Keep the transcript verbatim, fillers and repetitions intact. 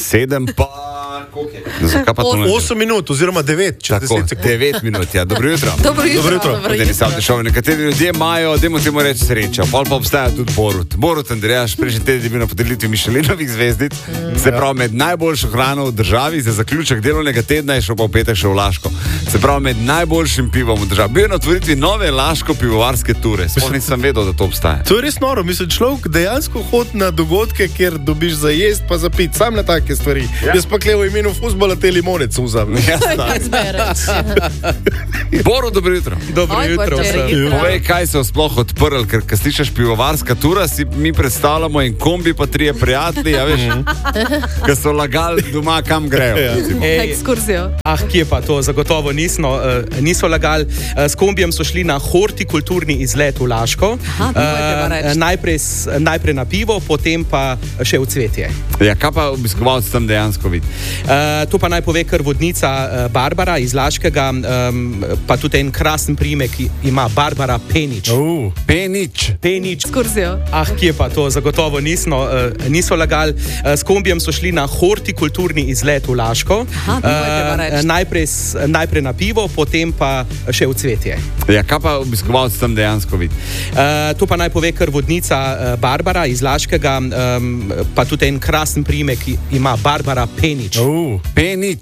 sedem pa... Zakaj pa to ne? osem minut oziroma devet, če Tako, deset sekund. devet minut, ja. Dobro jutro. Dobro jutro. Dobro jutro. Dobro Deli jutro. Savte Šov. Nekateri ljudje imajo, dajmo temu reči srečo, pol pa obstaja tudi Borut. Borut Andrejaš, prejšnji teden je bil na podelitvi Mišelinovih zvezdic, mm. se pravi med najboljšo hrano v državi, za zaključek delovnega tedna je šel pa v petek še v Laško. Se pravi med najboljšim pivom v državi. Bil je na otvoritvi nove Laško pivovarske ture. Sploh nisem vedel, da to obstaja. To je res noro, mislim, človek dejansko hodi na dogodke, kjer dobiš za jest pa za pit, sam na take stvari. Ja. Jaz pa kle v imenu fuzbola te limonec vzam. Kaj zbereš? Borut, dobro jutro. Dobro Oj, jutro Borut, vsem. jutro. Povej, kaj so sploh odprli, ker ko slišiš pivovarska tura, si mi predstavljamo en kombi pa trije prijatelji, ja veš, ki so lagali doma, kam grejo. Ja. Ej, Ekskurzijo. ah, kje pa to, zagotovo nismo, uh, niso lagali. Uh, s kombijem so šli na hortikulturni izlet v Laško. Aha, to je treba reči. najprej, s- najprej na pivo, potem pa še v cvetje. Ja, kaj pa obiskovalci tam dejansko vidi? Uh, to pa naj pove kar vodnica uh, Barbara iz Laškega, um, pa tudi en krasen priimek i- ima Barbara Penič. Uh. Penič. Penič. Ekskurzijo. Ah, kje pa to, zagotovo nismo, uh, niso lagali. Uh, s kombijem so šli na hortikulturni izlet v Laško. Aha, to je treba reči. najprej, s- najprej na pivo, potem pa še v cvetje. Ja, kaj pa obiskovalci tam dejansko vidi? Uh, to pa naj pove kar vodnica uh, Barbara iz Laškega, um, pa tudi en krasen priimek i- ima Barbara Penič. Uh. Penič.